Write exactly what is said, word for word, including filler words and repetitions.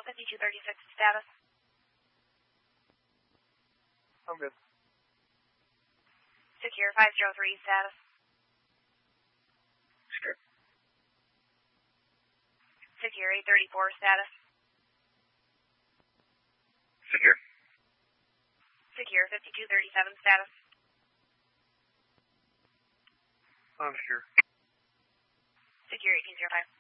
fifty-two thirty-six status. I'm good. Secure five zero three status. Secure. Secure eight thirty-four status. Secure. Secure fifty-two thirty-seven status. I'm sure. Secure eighteen zero five.